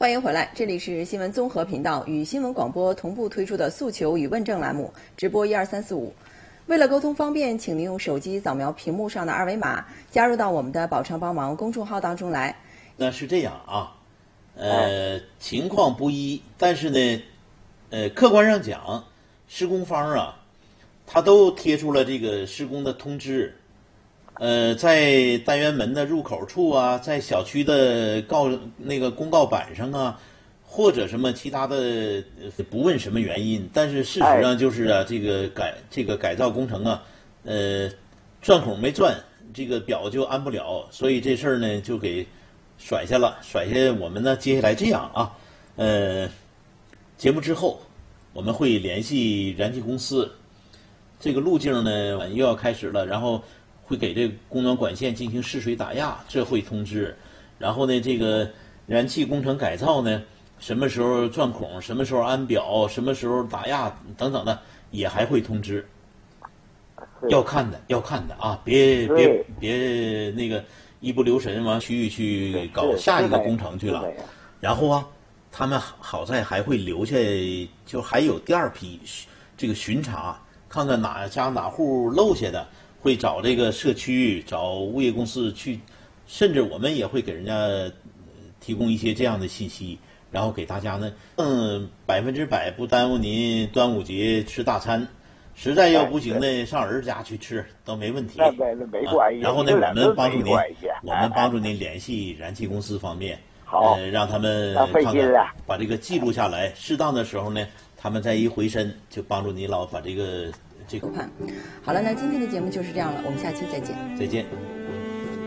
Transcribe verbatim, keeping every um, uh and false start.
欢迎回来，这里是新闻综合频道与新闻广播同步推出的诉求与问政栏目，直播一二三四五。为了沟通方便，请您用手机扫描屏幕上的二维码，加入到我们的宝昌帮忙公众号当中来。 那是这样啊，呃，情况不一，但是呢，呃，客观上讲，施工方啊，他都贴出了这个施工的通知。呃，在单元门的入口处啊，在小区的告那个公告板上啊，或者什么其他的，不问什么原因，但是事实上就是啊，这个改这个改造工程啊，呃，钻孔没钻，这个表就安不了，所以这事儿呢就给甩下了，甩下我们呢接下来这样啊，呃，节目之后我们会联系燃气公司，这个路径呢又要开始了，然后会给这个供暖管线进行试水打压，这会通知。然后呢，这个燃气工程改造呢，什么时候钻孔，什么时候安表，什么时候打压等等的，也还会通知。要看的，要看的啊！别别别那个一不留神往区域去搞下一个工程去了。然后啊，他们好在还会留下，就还有第二批这个巡查，看看哪家哪户漏下的。会找这个社区，找物业公司去，甚至我们也会给人家提供一些这样的信息，然后给大家呢，嗯，百分之百不耽误您端午节吃大餐。实在要不行呢，上儿子家去吃都没问题。 那没那没关系。 然后呢，我们帮助您，我们帮助您联系燃气公司方面， 好， 呃，让他们看看把这个记录下来，适当的时候呢，他们再一回身就帮助您老把这个。这个好了，那今天的节目就是这样了，我们下期再见。 再见。